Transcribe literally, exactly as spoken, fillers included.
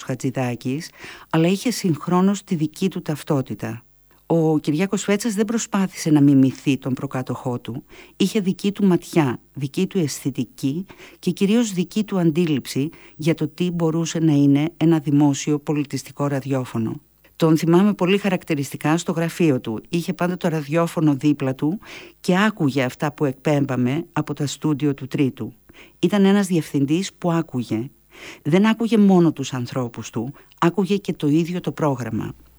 Χατζηδάκης, αλλά είχε συγχρόνως τη δική του ταυτότητα. Ο Κυριάκος Φέτσας δεν προσπάθησε να μιμηθεί τον προκάτοχό του. Είχε δική του ματιά, δική του αισθητική και κυρίως δική του αντίληψη για το τι μπορούσε να είναι ένα δημόσιο πολιτιστικό ραδιόφωνο. Τον θυμάμαι πολύ χαρακτηριστικά στο γραφείο του. Είχε πάντα το ραδιόφωνο δίπλα του και άκουγε αυτά που εκπέμπαμε από τα στούντιο του Τρίτου. Ήταν ένας διευθυντής που άκουγε. Δεν άκουγε μόνο τους ανθρώπους του, άκουγε και το ίδιο το πρόγραμμα.